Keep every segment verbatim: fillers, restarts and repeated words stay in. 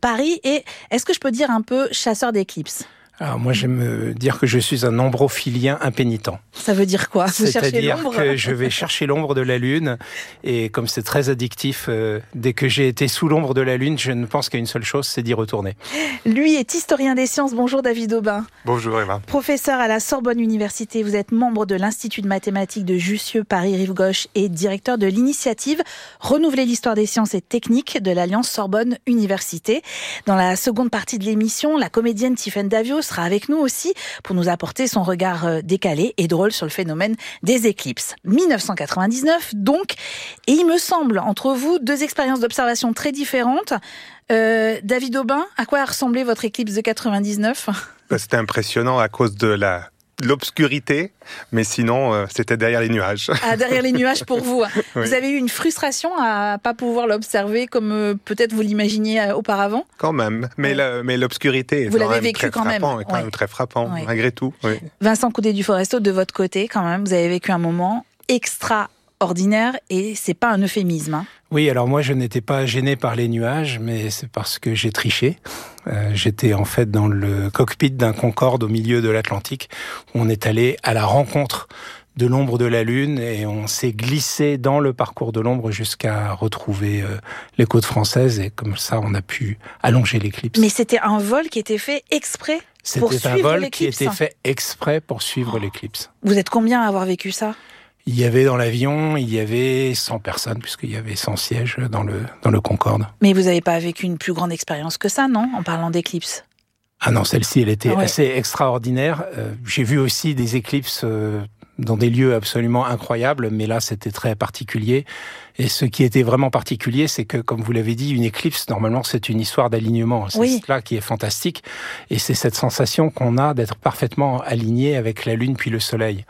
Paris. Et est-ce que je peux dire un peu chasseur d'éclipses ? Alors moi, j'aime dire que je suis un ombrophilien impénitent. Ça veut dire quoi ? Vous cherchez C'est-à-dire l'ombre ? que je vais chercher l'ombre de la Lune, et comme c'est très addictif, euh, dès que j'ai été sous l'ombre de la Lune, je ne pense qu'à une seule chose, c'est d'y retourner. Lui est historien des sciences. Bonjour David Aubin. Bonjour Eva. Professeur à la Sorbonne Université, vous êtes membre de l'Institut de mathématiques de Jussieu Paris-Rive-Gauche et directeur de l'initiative Renouveler l'histoire des sciences et techniques de l'Alliance Sorbonne Université. Dans la seconde partie de l'émission, la comédienne Tiffaine Davio sera avec nous aussi pour nous apporter son regard décalé et drôle sur le phénomène des éclipses. dix-neuf cent quatre-vingt-dix-neuf donc, et il me semble, entre vous, deux expériences d'observation très différentes. Euh, David Aubin, à quoi a ressemblé votre éclipse de quatre-vingt-dix-neuf ? C'était impressionnant à cause de la... l'obscurité, mais sinon, euh, c'était derrière les nuages. Ah, derrière les nuages pour vous. Oui. Vous avez eu une frustration à pas pouvoir l'observer comme euh, peut-être vous l'imaginiez euh, auparavant ? Quand même, mais, Oui. la, mais l'obscurité est Vous quand l'avez même vécu très quand même. frappant, est quand Ouais. même très frappant, Ouais. malgré tout. Oui. Vincent Coudet-Duforesto, de votre côté, quand même, vous avez vécu un moment extraordinaire et c'est pas un euphémisme. Hein. Oui, alors moi, je n'étais pas gêné par les nuages, mais c'est parce que j'ai triché. Euh, j'étais en fait dans le cockpit d'un Concorde au milieu de l'Atlantique, où on est allé à la rencontre de l'ombre de la Lune et on s'est glissé dans le parcours de l'ombre jusqu'à retrouver euh, les côtes françaises, et comme ça, on a pu allonger l'éclipse. Mais c'était un vol qui était fait exprès pour C'était un suivre vol qui l'éclipse. était fait exprès pour suivre Oh. l'éclipse. Vous êtes combien à avoir vécu ça ? Il y avait dans l'avion, il y avait cent personnes, puisqu'il y avait cent sièges dans le, dans le Concorde. Mais vous n'avez pas vécu une plus grande expérience que ça, non ? En parlant d'éclipse. Ah non, celle-ci, elle était Ah ouais. assez extraordinaire. Euh, j'ai vu aussi des éclipses euh, dans des lieux absolument incroyables, mais là, c'était très particulier. Et ce qui était vraiment particulier, c'est que, comme vous l'avez dit, une éclipse, normalement, c'est une histoire d'alignement. C'est Oui. cela qui est fantastique. Et c'est cette sensation qu'on a d'être parfaitement aligné avec la Lune puis le Soleil.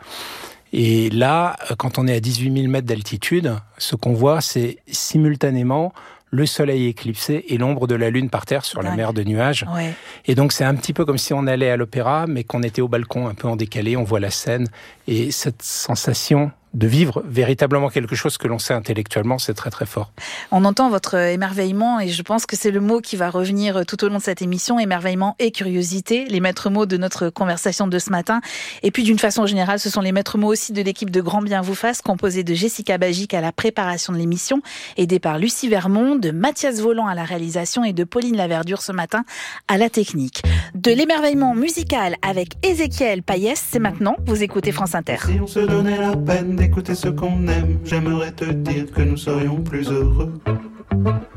Et là, quand on est à dix-huit mille mètres d'altitude, ce qu'on voit, c'est simultanément le Soleil éclipsé et l'ombre de la Lune par terre sur Dingue. la mer de nuages. Ouais. Et donc, c'est un petit peu comme si on allait à l'opéra, mais qu'on était au balcon, un peu en décalé, on voit la scène. Et cette sensation de vivre véritablement quelque chose que l'on sait intellectuellement, c'est très très fort. On entend votre émerveillement et je pense que c'est le mot qui va revenir tout au long de cette émission, émerveillement et curiosité, les maîtres mots de notre conversation de ce matin. Et puis d'une façon générale, ce sont les maîtres mots aussi de l'équipe de Grand Bien vous fasse, composée de Jessica Bagic à la préparation de l'émission, aidée par Lucie Vermont, de Mathias Volant à la réalisation et de Pauline Laverdure ce matin à la technique. De l'émerveillement musical avec Ézéchiel Payès, c'est maintenant, vous écoutez France Inter. Si on se donnait la peine d'écouter ce qu'on aime, j'aimerais te dire que nous serions plus heureux.